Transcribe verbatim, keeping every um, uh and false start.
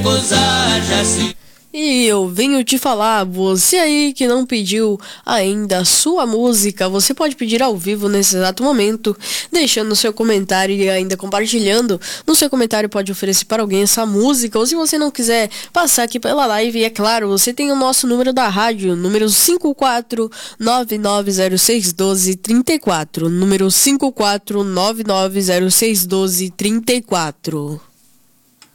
E eu venho te falar, você aí que não pediu ainda a sua música, você pode pedir ao vivo nesse exato momento, deixando seu comentário e ainda compartilhando. No seu comentário pode oferecer para alguém essa música, ou se você não quiser passar aqui pela live, é claro, você tem o nosso número da rádio, número cinco quatro nove nove zero seis um dois três quatro, número cinco quatro nove nove zero seis um dois três quatro.